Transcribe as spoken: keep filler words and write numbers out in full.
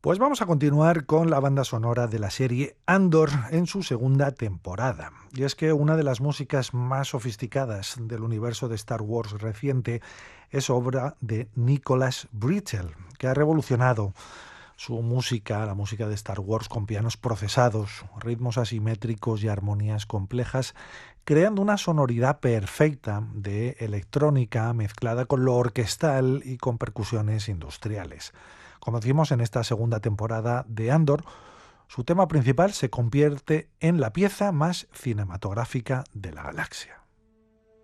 Pues vamos a continuar con la banda sonora de la serie Andor en su segunda temporada. Y es que una de las músicas más sofisticadas del universo de Star Wars reciente es obra de Nicholas Britell, que ha revolucionado su música, la música de Star Wars, con pianos procesados, ritmos asimétricos y armonías complejas, creando una sonoridad perfecta de electrónica mezclada con lo orquestal y con percusiones industriales. Como decimos, en esta segunda temporada de Andor, su tema principal se convierte en la pieza más cinematográfica de la galaxia.